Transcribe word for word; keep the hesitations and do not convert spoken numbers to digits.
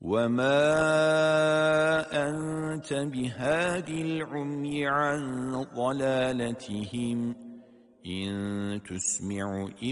وما أنت بهاد العمي عن ضلالتهم إن تسمع